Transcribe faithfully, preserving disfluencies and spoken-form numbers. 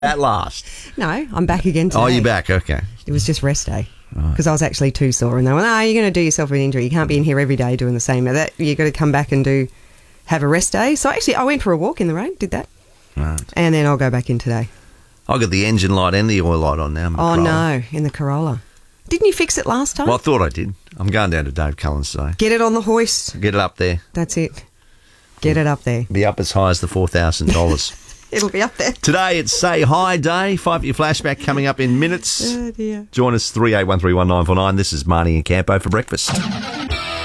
At last. No, I'm back again today. Oh, you're back, okay. It was just rest day because I was actually too sore, and they went, "No, you're going to do yourself an injury. You can't be in here every day doing the same. That you got to come back and do have a rest day." So actually, I went for a walk in the rain, did that, Right. and then I'll go back in today. I've got the engine light and the oil light on now. Oh no, in the Corolla. Didn't you fix it last time? Well, I thought I did. I'm going down to Dave Cullen's today. Get it on the hoist. Get it up there. That's it. Get it up there. Be up as high as the four thousand dollars. It'll be up there. Today it's Say Hi Day. Five-year flashback coming up in minutes. Oh dear. Join us three eight one three one nine four nine. This is Marnie and Campo for breakfast.